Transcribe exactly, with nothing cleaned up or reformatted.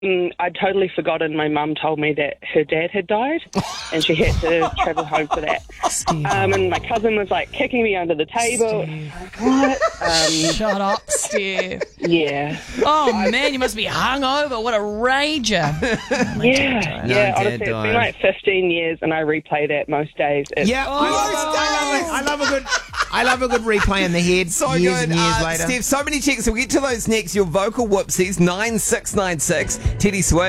Mm, I'd totally forgotten. My mum told me that her dad had died and she had to travel home for that. Um, and my cousin was like kicking me under the table. What? Um, Shut up, Steph. yeah. Oh, man, you must be hungover. What a rager. Oh, Yeah. No, yeah, Dad honestly, it's died. been like fifteen years and I replay that most days. It's, Yeah, I, love, I love it. I love a good, I love a good replay in the head. So years good. and years uh, later. Steph, so many checks. We'll get to those next. Your vocal whoopsies, nine six nine six. Teddy Swift.